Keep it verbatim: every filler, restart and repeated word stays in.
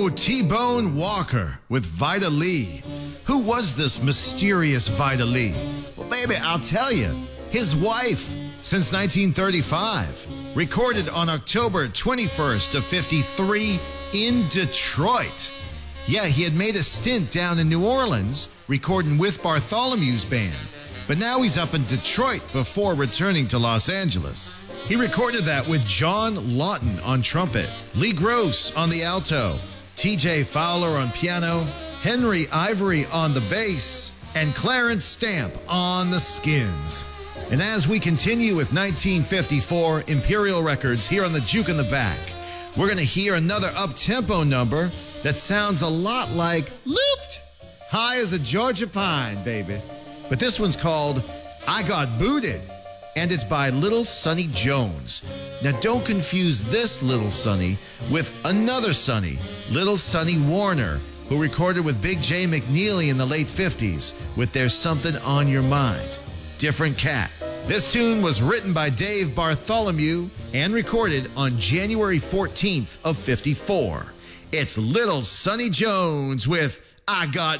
Oh, T-Bone Walker with Vida Lee. Who was this mysterious Vida Lee? Well, baby, I'll tell you. His wife, since nineteen thirty-five. Recorded on October twenty-first of fifty-three in Detroit. Yeah, he had made a stint down in New Orleans, recording with Bartholomew's band. But now he's up in Detroit before returning to Los Angeles. He recorded that with John Lawton on trumpet, Lee Gross on the alto, T J Fowler on piano, Henry Ivory on the bass, and Clarence Stamp on the skins. And as we continue with nineteen fifty-four Imperial Records here on the Juke in the Back, we're going to hear another up-tempo number that sounds a lot like Looped, high as a Georgia pine, baby. But this one's called I Got Booted, and it's by Little Sonny Jones. Now, don't confuse this Little Sonny with another Sonny, Little Sonny Warner, who recorded with Big J McNeely in the late fifties with There's Something on Your Mind. Different cat. This tune was written by Dave Bartholomew and recorded on January fourteenth of fifty-four. It's Little Sonny Jones with I Got